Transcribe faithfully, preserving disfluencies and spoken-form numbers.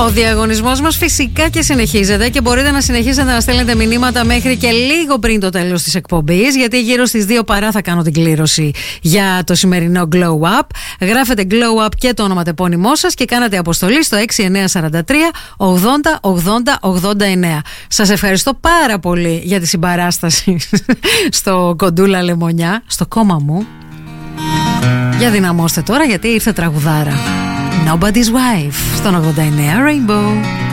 Ο διαγωνισμός μας φυσικά και συνεχίζεται και μπορείτε να συνεχίσετε να στέλνετε μηνύματα μέχρι και λίγο πριν το τέλος της εκπομπής, γιατί γύρω στις δύο παρά θα κάνω την κλήρωση για το σημερινό Glow Up. Γράφετε Glow Up και το ονοματεπώνυμό σας και κάνατε αποστολή στο έξι εννιά τέσσερα τρία ογδόντα ογδόντα ογδόντα εννέα. Σας ευχαριστώ πάρα πολύ για τη συμπαράσταση στο Κοντούλα Λεμονιά, στο κόμμα μου. Για δυναμώστε τώρα, γιατί ήρθε τραγουδάρα. Nobody's Wife στον ογδόντα εννέα Rainbow.